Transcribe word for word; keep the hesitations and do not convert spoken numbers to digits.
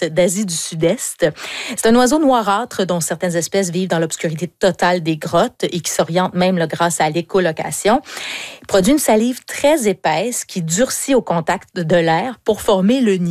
grottes d'Asie du Sud-Est. C'est un oiseau noirâtre dont certaines espèces vivent dans l'obscurité totale des grottes et qui s'orientent même là, grâce à l'écholocation. Il produit une salive très épaisse qui durcit au contact de l'air pour former le nid.